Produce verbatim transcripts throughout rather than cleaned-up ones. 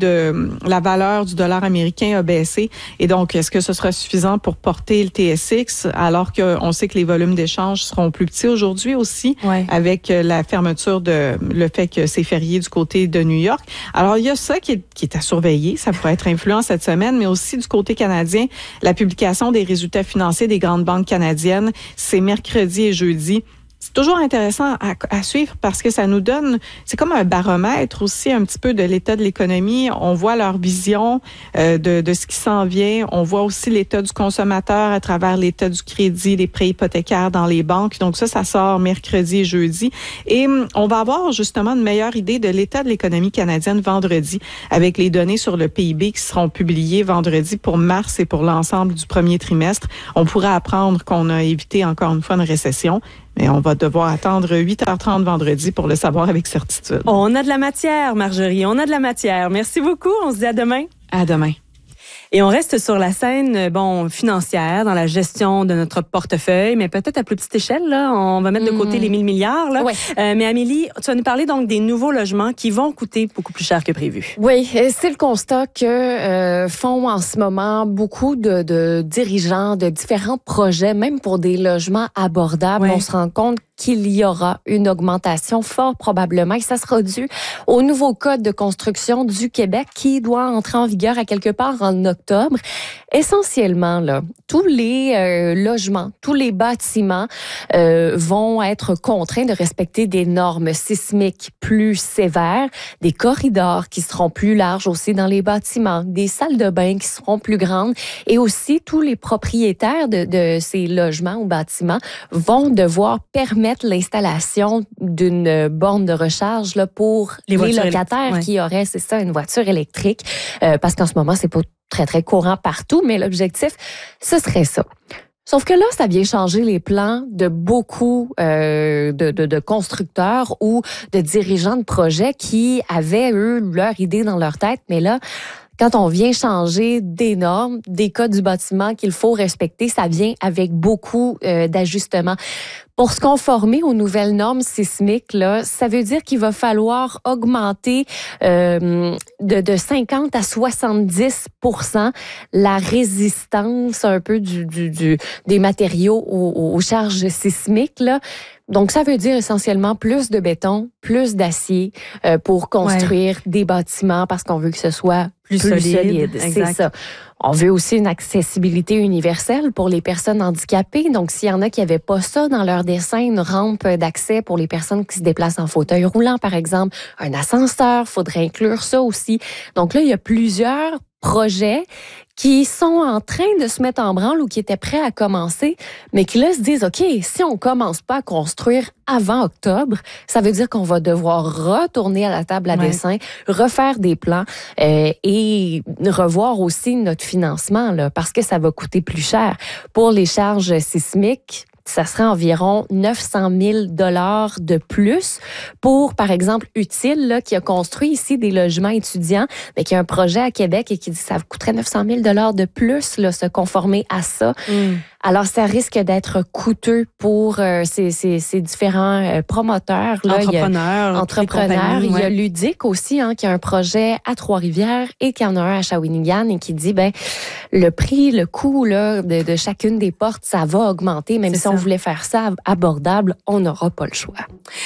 de la valeur du dollar américain a baissé. Et donc, est-ce que ce sera suffisant pour porter le T S X alors qu'on sait que les volumes d'échange seront plus petits aujourd'hui aussi, ouais. avec la fermeture de le fait que c'est férié du côté de New York. Alors, il y a ça qui est, qui est à surveiller. Ça pourrait être influent cette semaine, mais aussi du côté canadien, la publication des résultats financiers des grandes banques canadiennes, c'est mercredi et jeudi. C'est toujours intéressant à, à suivre parce que ça nous donne, c'est comme un baromètre aussi un petit peu de l'état de l'économie. On voit leur vision euh, de, de ce qui s'en vient. On voit aussi l'état du consommateur à travers l'état du crédit, les prêts hypothécaires dans les banques. Donc ça, ça sort mercredi et jeudi. Et on va avoir justement une meilleure idée de l'état de l'économie canadienne vendredi avec les données sur le P I B qui seront publiées vendredi pour mars et pour l'ensemble du premier trimestre. On pourra apprendre qu'on a évité encore une fois une récession. Mais on va devoir attendre huit heures trente vendredi pour le savoir avec certitude. On a de la matière, Marjorie. On a de la matière. Merci beaucoup. On se dit à demain. À demain. Et on reste sur la scène, bon, financière, dans la gestion de notre portefeuille, mais peut-être à plus petite échelle, là. On va mettre de côté mmh. les mille milliards, là. Ouais. Euh, mais Amélie, tu vas nous parler donc des nouveaux logements qui vont coûter beaucoup plus cher que prévu. Oui, c'est le constat que euh, font en ce moment beaucoup de, de dirigeants de différents projets, même pour des logements abordables. Ouais. On se rend compte qu'il y aura une augmentation fort probablement et ça sera dû au nouveau code de construction du Québec qui doit entrer en vigueur à quelque part en octobre. Essentiellement, là, tous les euh, logements, tous les bâtiments euh, vont être contraints de respecter des normes sismiques plus sévères, des corridors qui seront plus larges aussi dans les bâtiments, des salles de bain qui seront plus grandes et aussi tous les propriétaires de, de ces logements ou bâtiments vont devoir permettre l'installation d'une borne de recharge là, pour les, les locataires ouais. qui auraient, c'est ça, une voiture électrique, euh, parce qu'en ce moment, c'est pas très, très courant partout, mais l'objectif, ce serait ça. Sauf que là, ça vient changer les plans de beaucoup euh, de, de, de constructeurs ou de dirigeants de projets qui avaient, eux, leur idée dans leur tête, mais là, quand on vient changer des normes, des codes du bâtiment qu'il faut respecter, ça vient avec beaucoup euh, d'ajustements. Pour se conformer aux nouvelles normes sismiques, là, ça veut dire qu'il va falloir augmenter euh, de, de cinquante à soixante-dix pour cent la résistance un peu du, du, du des matériaux aux, aux charges sismiques, là. Donc, ça veut dire essentiellement plus de béton, plus d'acier euh, pour construire ouais. des bâtiments parce qu'on veut que ce soit plus, plus solide. solide. C'est ça. On veut aussi une accessibilité universelle pour les personnes handicapées. Donc, s'il y en a qui n'avaient pas ça dans leur dessin, une rampe d'accès pour les personnes qui se déplacent en fauteuil roulant, par exemple, un ascenseur, faudrait inclure ça aussi. Donc là, il y a plusieurs projets qui sont en train de se mettre en branle ou qui étaient prêts à commencer, mais qui là se disent, OK, si on commence pas à construire avant octobre, ça veut dire qu'on va devoir retourner à la table à ouais. dessin, refaire des plans euh, et revoir aussi notre financement, là, parce que ça va coûter plus cher. Pour les charges sismiques, ça serait environ neuf cent mille dollars de plus pour, par exemple, Utile, là, qui a construit ici des logements étudiants, mais qui a un projet à Québec et qui dit que ça coûterait neuf cent mille dollars de plus, là, se conformer à ça. Mm. Alors, ça risque d'être coûteux pour euh, ces, ces, ces différents euh, promoteurs. Là. Entrepreneurs. Il y a, entrepreneurs. Il y a Ludic aussi, hein, qui a un projet à Trois-Rivières et qui en a un à Shawinigan et qui dit, ben, le prix, le coût là, de, de chacune des portes, ça va augmenter. Même C'est si ça. on voulait faire ça abordable, on n'aura pas le choix.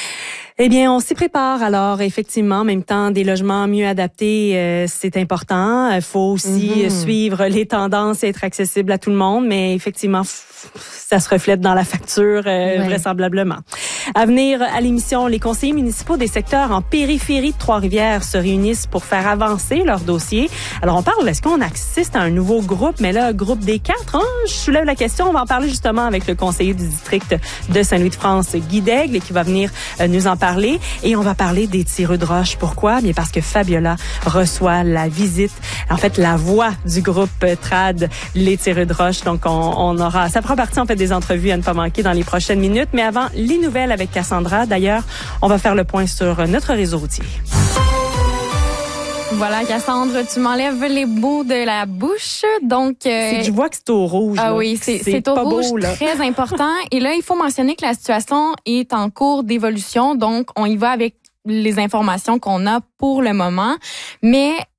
Eh bien, on s'y prépare. Alors, effectivement, en même temps, des logements mieux adaptés, euh, c'est important. Il faut aussi mm-hmm. suivre les tendances et être accessible à tout le monde. Mais effectivement, ça se reflète dans la facture, euh, ouais. vraisemblablement. À venir à l'émission, les conseillers municipaux des secteurs en périphérie de Trois-Rivières se réunissent pour faire avancer leur dossier. Alors, on parle, est-ce qu'on assiste à un nouveau groupe? Mais là, groupe des quatre, hein? Je soulève la question. On va en parler justement avec le conseiller du district de Saint-Louis-de-France, Guy Daigle, qui va venir euh, nous en parler. Et on va parler des tireux de roche. Pourquoi? Bien parce que Fabiola reçoit la visite, en fait, la voix du groupe Trad, les tireux de roche. Donc, on, on aura, ça prend partie, en fait, des entrevues à ne pas manquer dans les prochaines minutes. Mais avant, les nouvelles avec Cassandra. D'ailleurs, on va faire le point sur notre réseau routier. Voilà, Cassandre, tu m'enlèves les bouts de la bouche. Donc, euh, c'est que je vois que c'est au rouge. Ah là. oui, c'est, c'est, c'est au rouge, beau, très important. Et là, il faut mentionner que la situation est en cours d'évolution. Donc, on y va avec les informations qu'on a pour le moment. Mais